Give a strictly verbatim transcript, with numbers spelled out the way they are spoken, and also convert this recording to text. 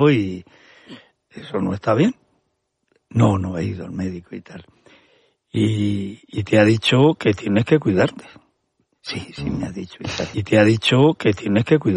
y eso no está bien. No, no he ido al médico y tal. Y, y te ha dicho que tienes que cuidarte. Sí, sí me ha dicho. Y, tal. Y te ha dicho que tienes que cuidarte.